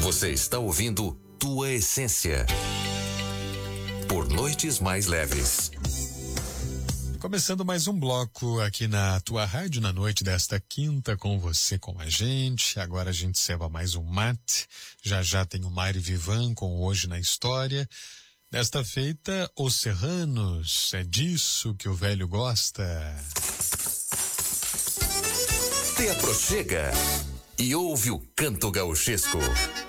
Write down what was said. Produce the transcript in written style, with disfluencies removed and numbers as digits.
Você está ouvindo Tua Essência. Por noites mais leves. Começando mais um bloco aqui na tua rádio na noite desta quinta com você, com a gente. Agora a gente serva mais um mate. Já já tem o Mário Vivan com Hoje na História. Desta feita, Os Serranos, é disso que o velho gosta. Te aproxega e ouve o canto gauchesco.